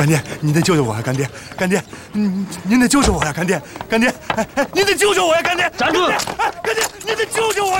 干爹，您得救救我呀！干爹，干爹，您得救救我呀！干爹，干爹，哎，您得救救我呀！干爹， 站住！ 干爹，您得救救我呀！